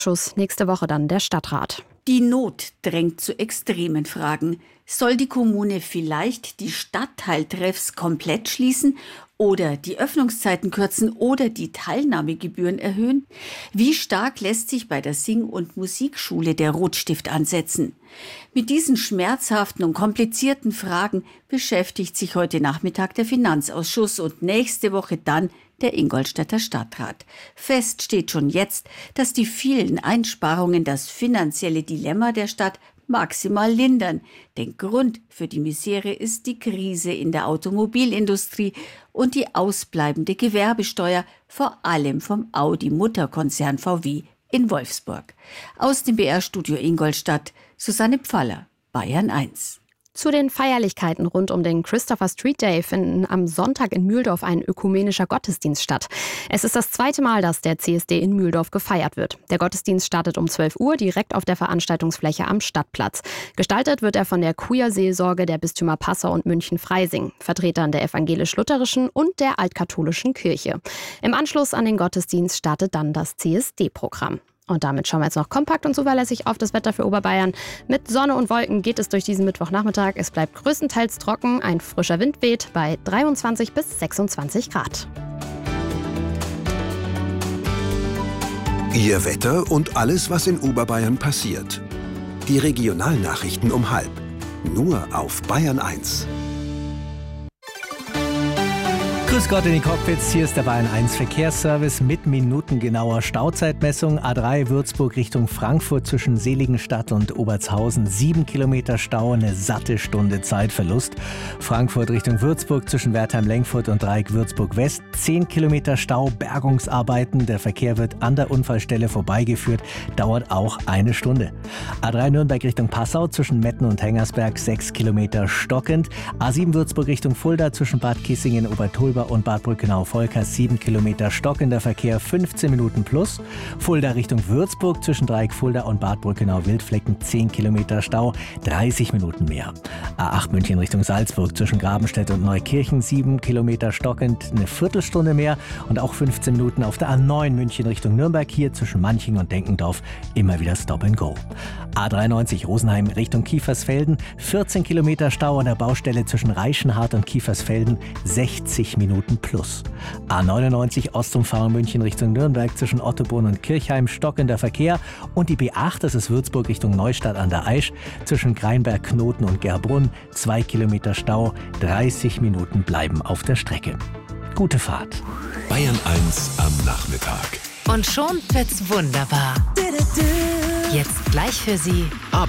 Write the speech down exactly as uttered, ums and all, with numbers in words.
Schuss nächste Woche dann der Stadtrat. Die Not drängt zu extremen Fragen. Soll die Kommune vielleicht die Stadtteiltreffs komplett schließen oder die Öffnungszeiten kürzen oder die Teilnahmegebühren erhöhen? Wie stark lässt sich bei der Sing- und Musikschule der Rotstift ansetzen? Mit diesen schmerzhaften und komplizierten Fragen beschäftigt sich heute Nachmittag der Finanzausschuss und nächste Woche dann der Ingolstädter Stadtrat. Fest steht schon jetzt, dass die vielen Einsparungen das finanzielle Dilemma der Stadt maximal lindern. Denn Grund für die Misere ist die Krise in der Automobilindustrie und die ausbleibende Gewerbesteuer, vor allem vom Audi-Mutterkonzern V W in Wolfsburg. Aus dem B R-Studio Ingolstadt, Susanne Pfaller, Bayern eins. Zu den Feierlichkeiten rund um den Christopher Street Day finden am Sonntag in Mühldorf ein ökumenischer Gottesdienst statt. Es ist das zweite Mal, dass der C S D in Mühldorf gefeiert wird. Der Gottesdienst startet um zwölf Uhr direkt auf der Veranstaltungsfläche am Stadtplatz. Gestaltet wird er von der Queer-Seelsorge der Bistümer Passau und München-Freising, Vertretern der evangelisch-lutherischen und der altkatholischen Kirche. Im Anschluss an den Gottesdienst startet dann das C S D-Programm. Und damit schauen wir jetzt noch kompakt und zuverlässig auf das Wetter für Oberbayern. Mit Sonne und Wolken geht es durch diesen Mittwochnachmittag. Es bleibt größtenteils trocken, ein frischer Wind weht bei dreiundzwanzig bis sechsundzwanzig Grad. Ihr Wetter und alles, was in Oberbayern passiert. Die Regionalnachrichten um halb. Nur auf Bayern eins. Grüß Gott in die Cockpits, hier ist der Bayern eins Verkehrsservice mit minutengenauer Stauzeitmessung. A drei Würzburg Richtung Frankfurt zwischen Seligenstadt und Obertshausen. Sieben Kilometer Stau, eine satte Stunde Zeitverlust. Frankfurt Richtung Würzburg zwischen Wertheim-Lengfurt und Dreieck Würzburg West. Zehn Kilometer Stau, Bergungsarbeiten. Der Verkehr wird an der Unfallstelle vorbeigeführt. Dauert auch eine Stunde. A drei Nürnberg Richtung Passau zwischen Metten und Hengersberg. Sechs Kilometer stockend. A sieben Würzburg Richtung Fulda zwischen Bad Kissingen, Obertolba und Bad Brückenau-Volkers sieben Kilometer stockender Verkehr, fünfzehn Minuten plus. Fulda Richtung Würzburg zwischen Dreieck Fulda und Bad Brückenau-Wildflecken zehn Kilometer Stau, dreißig Minuten mehr. A acht München Richtung Salzburg zwischen Grabenstedt und Neukirchen sieben Kilometer stockend, eine Viertelstunde mehr und auch fünfzehn Minuten auf der A neun München Richtung Nürnberg, hier zwischen Manching und Denkendorf immer wieder Stop and Go. A dreiundneunzig Rosenheim Richtung Kiefersfelden, vierzehn Kilometer Stau an der Baustelle zwischen Reichenhard und Kiefersfelden, sechzig Minuten plus. A neunundneunzig Ostumfahrung München Richtung Nürnberg zwischen Ottobrunn und Kirchheim, stockender Verkehr. Und die B acht, das ist Würzburg Richtung Neustadt an der Aisch, zwischen Kreinberg, Knoten und Gerbrunn, zwei Kilometer Stau, dreißig Minuten bleiben auf der Strecke. Gute Fahrt. Bayern eins am Nachmittag. Und schon wird's wunderbar. Jetzt gleich für Sie